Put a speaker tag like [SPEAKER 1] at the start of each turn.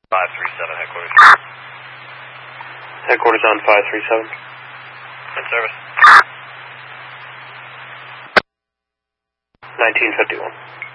[SPEAKER 1] 537 headquarters.
[SPEAKER 2] Headquarters on 537.
[SPEAKER 1] In service.
[SPEAKER 2] 1951.